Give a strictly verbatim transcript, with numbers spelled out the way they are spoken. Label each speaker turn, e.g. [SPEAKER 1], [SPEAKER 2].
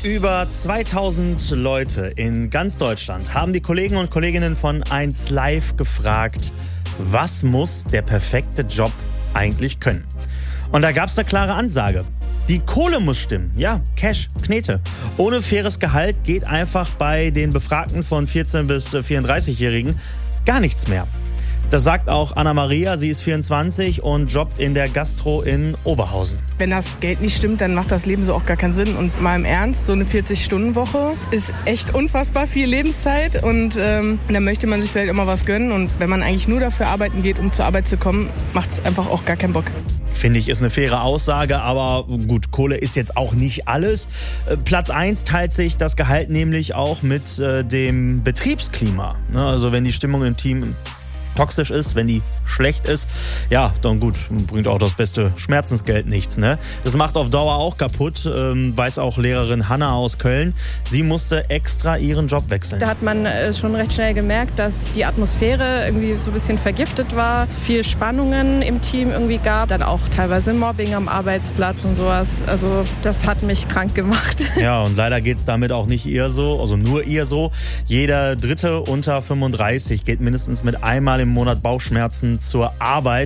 [SPEAKER 1] Über zweitausend Leute in ganz Deutschland haben die Kollegen und Kolleginnen von eins Live gefragt, was muss der perfekte Job eigentlich können? Und da gab es eine klare Ansage. Die Kohle muss stimmen. Ja, Cash, Knete. Ohne faires Gehalt geht einfach bei den Befragten von vierzehn- bis vierunddreißigjährigen gar nichts mehr. Das sagt auch Anna-Maria, sie ist vierundzwanzig und jobbt in der Gastro in Oberhausen.
[SPEAKER 2] Wenn das Geld nicht stimmt, dann macht das Leben so auch gar keinen Sinn. Und mal im Ernst, so eine vierzig-Stunden-Woche ist echt unfassbar viel Lebenszeit. Und ähm, da möchte man sich vielleicht immer was gönnen. Und wenn man eigentlich nur dafür arbeiten geht, um zur Arbeit zu kommen, macht es einfach auch gar keinen Bock.
[SPEAKER 1] Finde ich, ist eine faire Aussage, aber gut, Kohle ist jetzt auch nicht alles. Platz eins teilt sich das Gehalt nämlich auch mit äh, dem Betriebsklima. Ne? Also wenn die Stimmung im Team toxisch ist, wenn die schlecht ist, ja, dann gut, bringt auch das beste Schmerzensgeld nichts, ne? Das macht auf Dauer auch kaputt, ähm, weiß auch Lehrerin Hanna aus Köln. Sie musste extra ihren Job wechseln.
[SPEAKER 3] Da hat man äh, schon recht schnell gemerkt, dass die Atmosphäre irgendwie so ein bisschen vergiftet war, es viel Spannungen im Team irgendwie gab, dann auch teilweise Mobbing am Arbeitsplatz und sowas. Also das hat mich krank gemacht.
[SPEAKER 1] Ja, und leider geht es damit auch nicht ihr so, also nur ihr so. Jeder Dritte unter fünfunddreißig geht mindestens mit einmal im Monat Bauchschmerzen zur Arbeit.